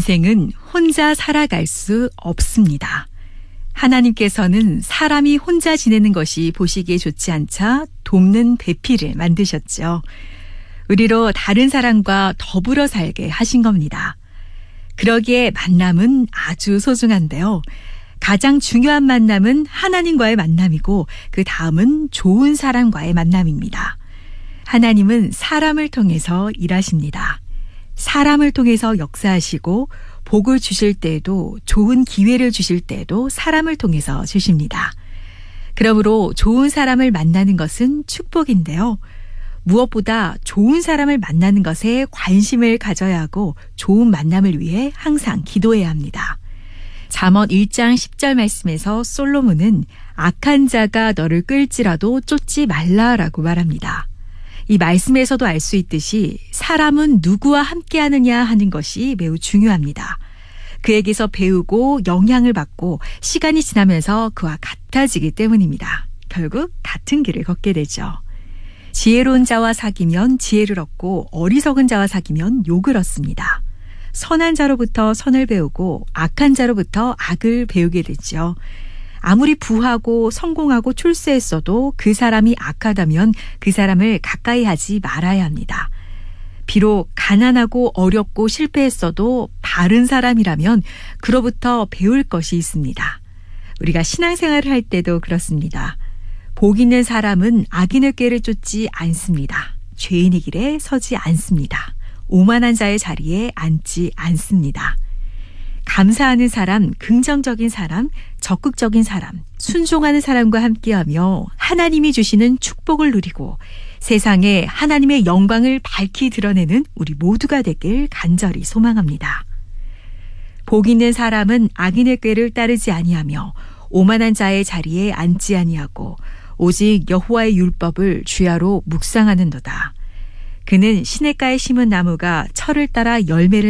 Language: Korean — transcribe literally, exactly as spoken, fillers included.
인생은 혼자 살아갈 수 없습니다. 하나님께서는 사람이 혼자 지내는 것이 보시기에 좋지 않자 돕는 배필을 만드셨죠. 우리로 다른 사람과 더불어 살게 하신 겁니다. 그러기에 만남은 아주 소중한데요. 가장 중요한 만남은 하나님과의 만남이고 그 다음은 좋은 사람과의 만남입니다. 하나님은 사람을 통해서 일하십니다. 사람을 통해서 역사하시고 복을 주실 때에도 좋은 기회를 주실 때에도 사람을 통해서 주십니다. 그러므로 좋은 사람을 만나는 것은 축복인데요. 무엇보다 좋은 사람을 만나는 것에 관심을 가져야 하고 좋은 만남을 위해 항상 기도해야 합니다. 잠언 일 장 십 절 말씀에서 솔로몬은 악한 자가 너를 끌지라도 쫓지 말라라고 말합니다. 이 말씀에서도 알 수 있듯이 사람은 누구와 함께하느냐 하는 것이 매우 중요합니다. 그에게서 배우고 영향을 받고 시간이 지나면서 그와 같아지기 때문입니다. 결국 같은 길을 걷게 되죠. 지혜로운 자와 사귀면 지혜를 얻고 어리석은 자와 사귀면 욕을 얻습니다. 선한 자로부터 선을 배우고 악한 자로부터 악을 배우게 되죠. 아무리 부하고 성공하고 출세했어도 그 사람이 악하다면 그 사람을 가까이 하지 말아야 합니다. 비록 가난하고 어렵고 실패했어도 바른 사람이라면 그로부터 배울 것이 있습니다. 우리가 신앙생활을 할 때도 그렇습니다. 복 있는 사람은 악인의 꾀를 쫓지 않습니다. 죄인의 길에 서지 않습니다. 오만한 자의 자리에 앉지 않습니다. 감사하는 사람, 긍정적인 사람, 적극적인 사람, 순종하는 사람과 함께하며 하나님이 주시는 축복을 누리고 세상에 하나님의 영광을 밝히 드러내는 우리 모두가 되길 간절히 소망합니다. 복 있는 사람은 악인의 꾀를 따르지 아니하며 오만한 자의 자리에 앉지 아니하고 오직 여호와의 율법을 주야로 묵상하는도다. 그는 시냇가에 심은 나무가 철을 따라 열매를